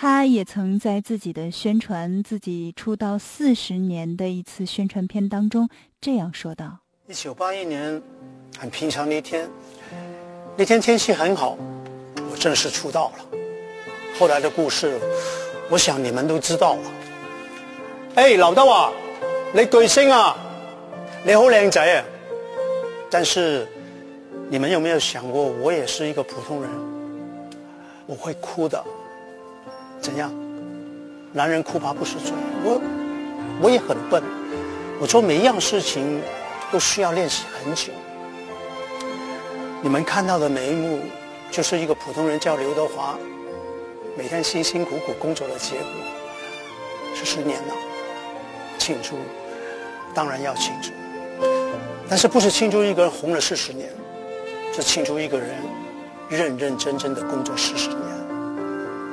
他也曾在自己的宣传自己出道40年的一次宣传片当中这样说道 ：1981年很平常的一天，那天天气很好，我正式出道了。后来的故事我想你们都知道了。劉德華，你巨星啊，你好靚仔啊。但是你们有没有想过，我也是一个普通人，我会哭的。怎样？男人哭吧不是罪。我也很笨，我做每一样事情都需要练习很久。你们看到的每一幕，就是一个普通人叫刘德华，每天辛辛苦苦工作的结果。40年了，庆祝当然要庆祝，但是不是庆祝一个人红了40年，是庆祝一个人认认真真的工作40年。